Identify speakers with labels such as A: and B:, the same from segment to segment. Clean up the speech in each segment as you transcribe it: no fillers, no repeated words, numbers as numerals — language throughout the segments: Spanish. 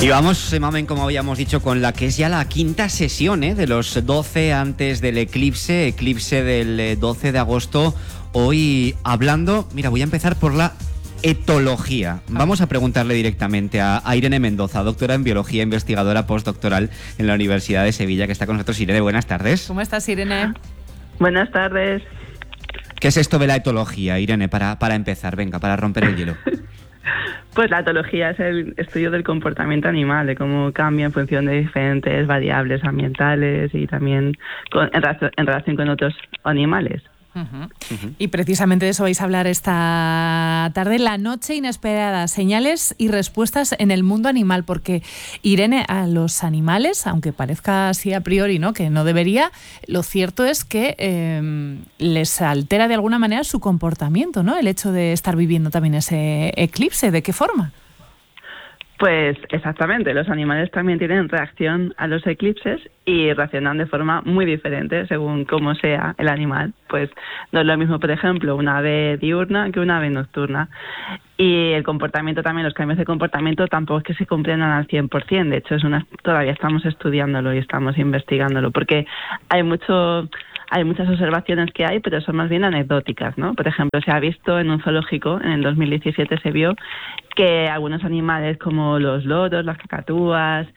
A: Y vamos, Mamen, como habíamos dicho, con la que es ya la quinta sesión de los 12 antes del eclipse del 12 de agosto. Hoy hablando, mira, voy a empezar por la etología. Vamos a preguntarle directamente a Irene Mendoza, doctora en biología, investigadora postdoctoral en la Universidad de Sevilla, que está con nosotros. Irene, buenas tardes.
B: ¿Cómo estás, Irene?
C: Buenas tardes.
A: ¿Qué es esto de la etología, Irene, para empezar? Venga, para romper el hielo.
C: Pues la etología es el estudio del comportamiento animal, de cómo cambia en función de diferentes variables ambientales y también en relación con otros animales.
B: Y precisamente de eso vais a hablar esta tarde, la noche inesperada, señales y respuestas en el mundo animal, porque Irene, a los animales, aunque parezca así a priori, ¿no?, que no debería, lo cierto es que les altera de alguna manera su comportamiento, ¿no?, el hecho de estar viviendo también ese eclipse. ¿De qué forma?
C: Pues exactamente, los animales también tienen reacción a los eclipses y reaccionan de forma muy diferente según cómo sea el animal. Pues no es lo mismo, por ejemplo, una ave diurna que una ave nocturna. Y el comportamiento también, los cambios de comportamiento tampoco es que se comprendan al 100%. De hecho, todavía estamos estudiándolo y estamos investigándolo, porque hay muchas observaciones que hay, pero son más bien anecdóticas, ¿no? Por ejemplo, se ha visto en un zoológico, en el 2017 se vio que algunos animales como los loros, las cacatúas,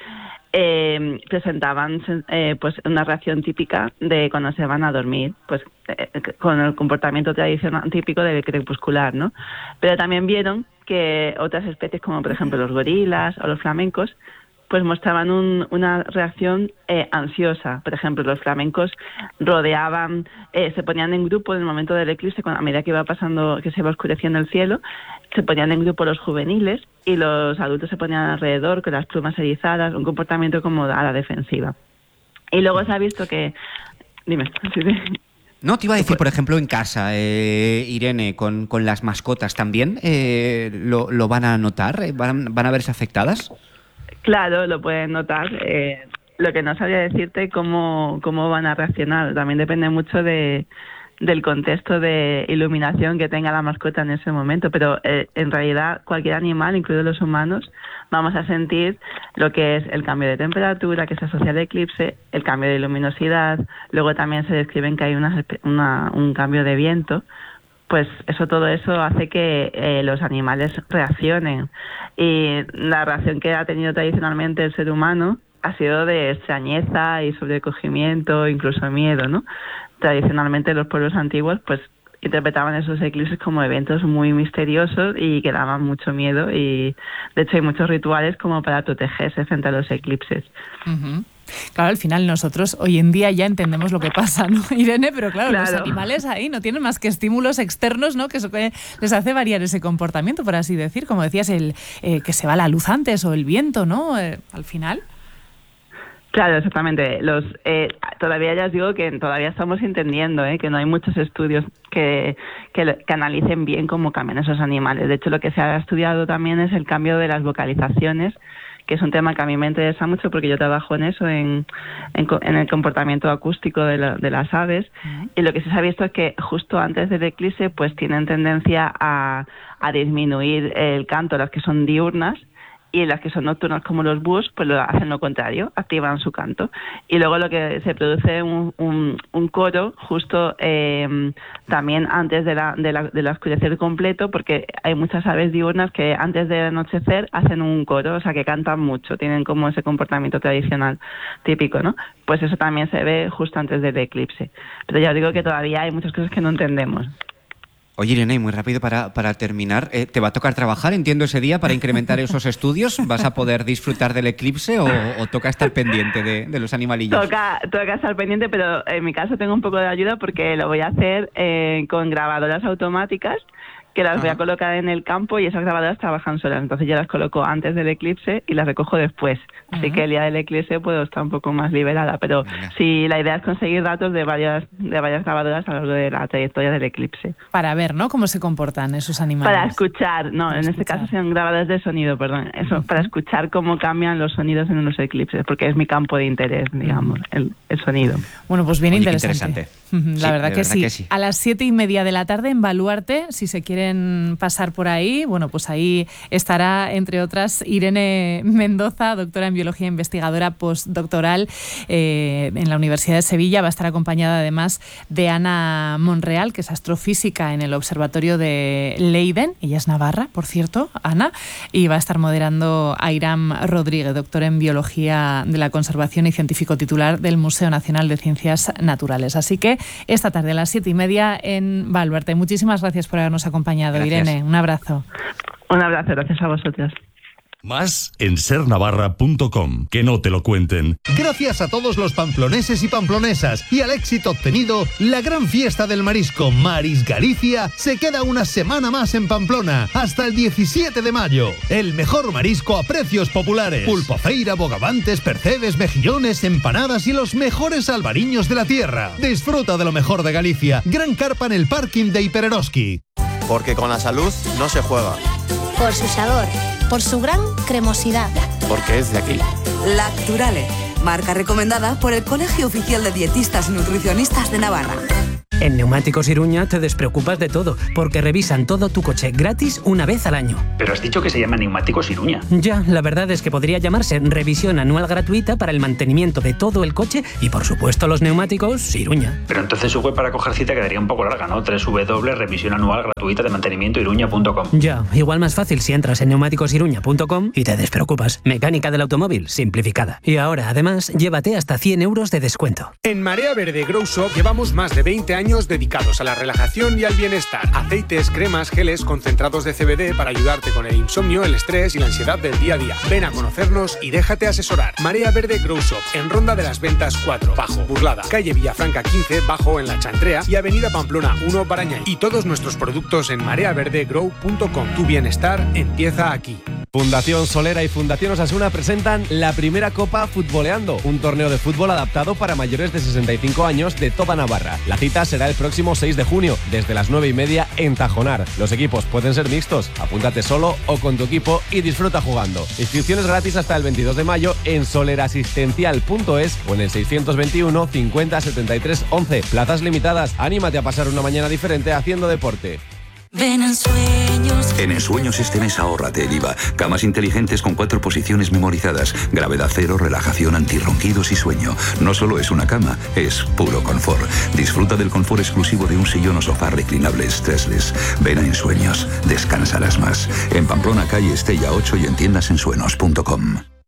C: presentaban pues una reacción típica de cuando se van a dormir, pues con el comportamiento tradicional típico del crepuscular, ¿no? Pero también vieron que otras especies, como por ejemplo los gorilas o los flamencos, pues mostraban una reacción ansiosa. Por ejemplo, los flamencos rodeaban, se ponían en grupo en el momento del eclipse, a medida que iba pasando, que se iba oscureciendo el cielo, se ponían en grupo los juveniles y los adultos se ponían alrededor con las plumas erizadas, un comportamiento como a la defensiva. Y luego se ha visto que... Dime.
A: No, te iba a decir, por ejemplo, en casa, Irene, con las mascotas también, ¿lo van a notar? ¿Van a verse afectadas?
C: Claro, lo pueden notar. Lo que no sabría decirte cómo van a reaccionar. También depende mucho del contexto de iluminación que tenga la mascota en ese momento. Pero en realidad cualquier animal, incluidos los humanos, vamos a sentir lo que es el cambio de temperatura que se asocia al eclipse, el cambio de luminosidad. Luego también se describen que hay un cambio de viento. Pues todo eso hace que los animales reaccionen. Y la reacción que ha tenido tradicionalmente el ser humano ha sido de extrañeza y sobrecogimiento, incluso miedo, ¿no? Tradicionalmente los pueblos antiguos pues interpretaban esos eclipses como eventos muy misteriosos y que daban mucho miedo, y de hecho hay muchos rituales como para protegerse frente a los eclipses.
B: Claro, al final nosotros hoy en día ya entendemos lo que pasa, ¿no, Irene? Pero claro, los animales ahí no tienen más que estímulos externos, ¿no?, que eso que les hace variar ese comportamiento, por así decir. Como decías, que se va la luz antes o el viento, ¿no? Al final.
C: Claro, exactamente. Todavía ya os digo que todavía estamos entendiendo que no hay muchos estudios que analicen bien cómo cambian esos animales. De hecho, lo que se ha estudiado también es el cambio de las vocalizaciones, que es un tema que a mí me interesa mucho porque yo trabajo en eso, en el comportamiento acústico de las aves. Y lo que se ha visto es que justo antes del eclipse pues tienen tendencia a disminuir el canto, las que son diurnas, y las que son nocturnas como los búhos pues lo hacen lo contrario, activan su canto. Y luego lo que se produce un coro justo también antes del oscurecer completo, porque hay muchas aves diurnas que antes del anochecer hacen un coro, o sea que cantan mucho, tienen como ese comportamiento tradicional típico, ¿no? Pues eso también se ve justo antes del eclipse. Pero ya os digo que todavía hay muchas cosas que no entendemos.
A: Oye, Irene, muy rápido para terminar, ¿te va a tocar trabajar, entiendo, ese día para incrementar esos estudios? ¿Vas a poder disfrutar del eclipse o toca estar pendiente de los animalillos?
C: Toca estar pendiente, pero en mi caso tengo un poco de ayuda porque lo voy a hacer con grabadoras automáticas que las voy a colocar en el campo, y esas grabadoras trabajan solas. Entonces yo las coloco antes del eclipse y las recojo después. Así que el día del eclipse puedo estar un poco más liberada. Pero sí, la idea es conseguir datos de varias grabadoras a lo largo de la trayectoria del eclipse.
B: Para ver, ¿no?, cómo se comportan esos animales.
C: Para escuchar, en este caso son grabadoras de sonido, perdón. Eso, para escuchar cómo cambian los sonidos en los eclipses, porque es mi campo de interés, digamos, el sonido.
B: Bueno, pues bien. Oye, interesante.
A: La
B: verdad que sí. A las 7:30 de la tarde en Baluarte, si se quieren quieren pasar por ahí, bueno, pues ahí estará, entre otras, Irene Mendoza, doctora en biología, investigadora postdoctoral en la Universidad de Sevilla. Va a estar acompañada además de Ana Monreal, que es astrofísica en el Observatorio de Leiden. Ella es navarra, por cierto, Ana, y va a estar moderando Airam Rodríguez, doctor en biología de la conservación y científico titular del Museo Nacional de Ciencias Naturales. Así que esta tarde a las 7:30 en Baluarte. Muchísimas gracias por habernos acompañado, gracias. Irene. Un abrazo.
C: Un abrazo, gracias a vosotros.
D: Más en sernavarra.com. Que no te lo cuenten.
E: Gracias a todos los pamploneses y pamplonesas y al éxito obtenido, la gran fiesta del marisco Maris Galicia se queda una semana más en Pamplona, hasta el 17 de mayo. El mejor marisco a precios populares. Pulpofeira, bogavantes, percebes, mejillones, empanadas y los mejores albariños de la tierra. Disfruta de lo mejor de Galicia. Gran carpa en el parking de Hipereroski.
F: Porque con la salud no se juega.
G: Por su sabor. Por su gran cremosidad.
F: Porque es de aquí.
H: Lacturale, marca recomendada por el Colegio Oficial de Dietistas y Nutricionistas de Navarra.
I: En Neumáticos Iruña te despreocupas de todo, porque revisan todo tu coche gratis una vez al año.
J: Pero has dicho que se llama Neumáticos Iruña.
I: Ya, la verdad es que podría llamarse revisión anual gratuita para el mantenimiento de todo el coche y, por supuesto, los neumáticos Iruña.
J: Pero entonces su web para coger cita quedaría un poco larga, ¿no? www.revisionanualgratuitademantenientoiruña.com.
I: Ya, igual más fácil si entras en neumáticosiruña.com y te despreocupas. Mecánica del automóvil simplificada. Y ahora, además, llévate hasta 100 euros de descuento.
K: En Marea Verde Grow Shop llevamos más de 20 años dedicados a la relajación y al bienestar. Aceites, cremas, geles, concentrados de CBD para ayudarte con el insomnio, el estrés y la ansiedad del día a día. Ven a conocernos y déjate asesorar. Marea Verde Grow Shop, en Ronda de las Ventas 4, Bajo, Burlada, calle Villafranca 15, Bajo en La Chantrea y avenida Pamplona 1, Barañáin. Y todos nuestros productos en mareaverdegrow.com. Tu bienestar empieza aquí.
L: Fundación Solera y Fundación Osasuna presentan la primera Copa Futboleando, un torneo de fútbol adaptado para mayores de 65 años de toda Navarra. La cita será el próximo 6 de junio, desde las 9:30 en Tajonar. Los equipos pueden ser mixtos, apúntate solo o con tu equipo y disfruta jugando. Inscripciones gratis hasta el 22 de mayo en solerasistencial.es o en el 621 50 73 11. Plazas limitadas, anímate a pasar una mañana diferente haciendo deporte.
M: Ven en Sueños.
N: En Ensueños este mes ahórrate el IVA. Camas inteligentes con 4 posiciones memorizadas. Gravedad cero, relajación, antirronquidos y sueño. No solo es una cama, es puro confort. Disfruta del confort exclusivo de un sillón o sofá reclinable stressless. Ven a Ensueños, descansarás más. En Pamplona, calle Estella 8 y en tiendasensueños.com.